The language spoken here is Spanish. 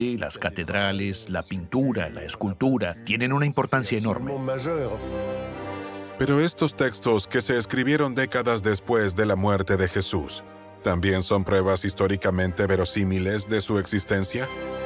Y las catedrales, la pintura, la escultura tienen una importancia enorme. Pero estos textos que se escribieron décadas después de la muerte de Jesús, ¿también son pruebas históricamente verosímiles de su existencia?